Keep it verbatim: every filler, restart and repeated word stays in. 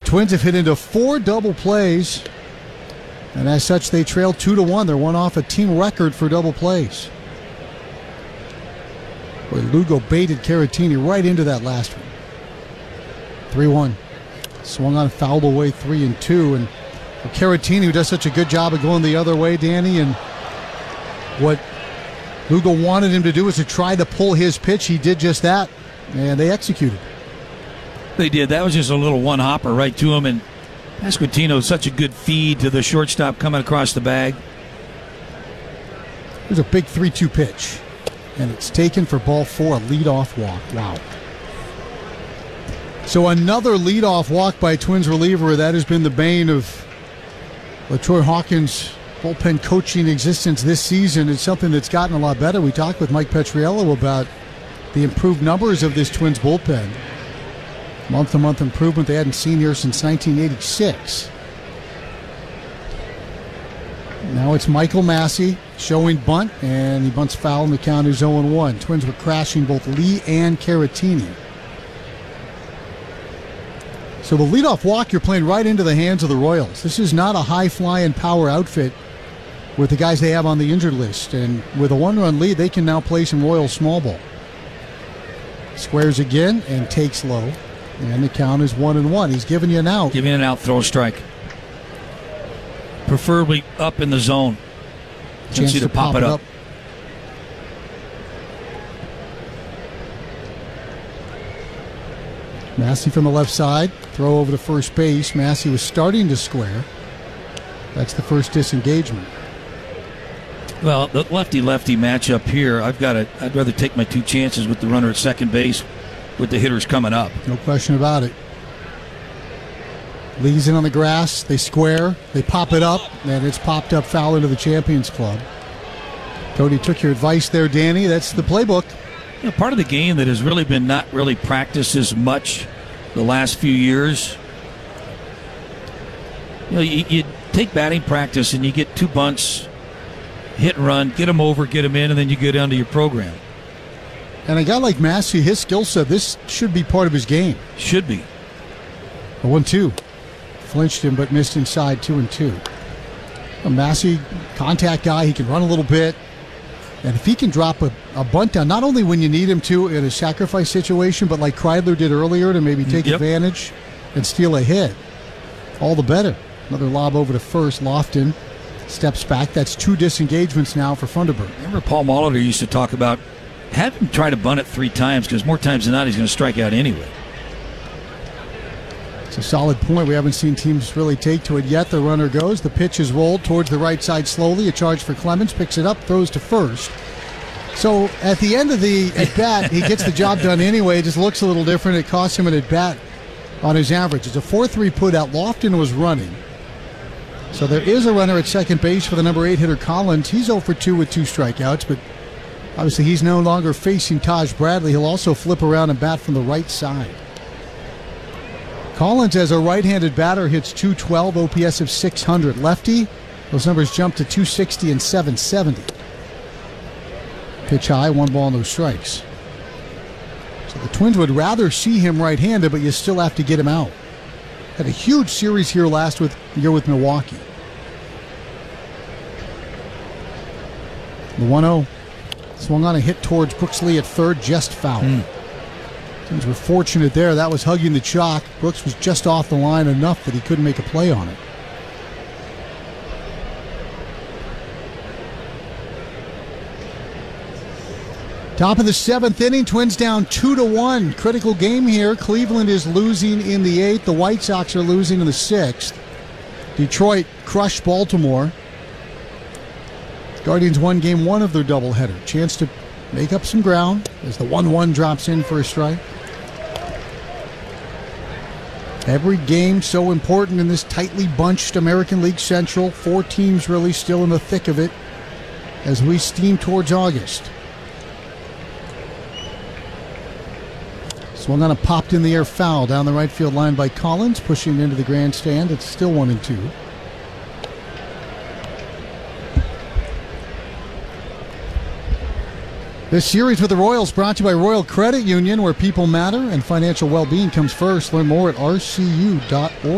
Twins have hit into four double plays, and as such, they trail two to one. They're one off a team record for double plays. Boy, Lugo baited Caratini right into that last one. three one. Swung on, fouled away three and two. And Caratini, who does such a good job of going the other way, Danny, and what Lugo wanted him to do was to try to pull his pitch. He did just that, and they executed. They did. That was just a little one-hopper right to him, and Pasquantino, such a good feed to the shortstop coming across the bag. There's a big three two pitch, and it's taken for ball four, a leadoff walk. Wow. So another leadoff walk by Twins reliever. That has been the bane of LaTroy Hawkins' bullpen coaching existence this season. It's something that's gotten a lot better. We talked with Mike Petriello about the improved numbers of this Twins bullpen. Month-to-month improvement they hadn't seen here since nineteen eighty-six. Now it's Michael Massey showing bunt, and he bunts foul, and the count is oh and one. Twins were crashing both Lee and Caratini. So the leadoff walk, you're playing right into the hands of the Royals. This is not a high-flying power outfit with the guys they have on the injured list. And with a one-run lead, they can now play some Royals small ball. Squares again and takes low. And the count is one and one. He's giving you an out. Giving an out, throw a strike. Preferably up in the zone. Chance to, to pop, pop it up. up. Massey from the left side. Throw over to first base. Massey was starting to square. That's the first disengagement. Well, the lefty-lefty matchup here, I've got to, I'd rather take my two chances with the runner at second base with the hitters coming up. No question about it. Lee's in on the grass. They square. They pop it up, and it's popped up foul into the Champions Club. Cody took your advice there, Danny. That's the playbook. You know, part of the game that has really been not really practiced as much the last few years. You know, you, you take batting practice and you get two bunts, hit and run, get them over, get them in, and then you go down to your program. And a guy like Massey, his skill set, this should be part of his game. Should be. A one two. Flinched him, but missed inside, two and two. A Massey, contact guy, he can run a little bit. And if he can drop a, a bunt down, not only when you need him to in a sacrifice situation, but like Kreidler did earlier to maybe take yep. advantage and steal a hit, all the better. Another lob over to first. Lofton steps back. That's two disengagements now for Funderburg. Remember Paul Molitor used to talk about have him try to bunt it three times because more times than not he's going to strike out anyway. It's a solid point. We haven't seen teams really take to it yet. The runner goes. The pitch is rolled towards the right side slowly. A charge for Clemens. Picks it up. Throws to first. So at the end of the at-bat, he gets the job done anyway. It just looks a little different. It costs him an at-bat on his average. It's a four three put out. Lofton was running. So there is a runner at second base for the number eight hitter Collins. He's oh for two with two strikeouts, but obviously he's no longer facing Taj Bradley. He'll also flip around and bat from the right side. Collins, as a right-handed batter, hits two twelve, O P S of six hundred. Lefty, those numbers jump to two sixty and seven seventy. Pitch high, one ball, no strikes. So the Twins would rather see him right-handed, but you still have to get him out. Had a huge series here last with, year with Milwaukee. The one oh. Swung on a hit towards Brooks Lee at third, just foul. Mm. Twins were fortunate there. That was hugging the chalk. Brooks was just off the line enough that he couldn't make a play on it. Top of the seventh inning, Twins down two to one. Critical game here. Cleveland is losing in the eighth. The White Sox are losing in the sixth. Detroit crushed Baltimore. Guardians won game one of their doubleheader. Chance to make up some ground as the one one drops in for a strike. Every game so important in this tightly bunched American League Central. Four teams really still in the thick of it as we steam towards August. Swung on a popped in the air foul down the right field line by Collins, pushing into the grandstand. It's still one and two. This series with the Royals brought to you by Royal Credit Union, where people matter and financial well-being comes first. Learn more at R C U dot org.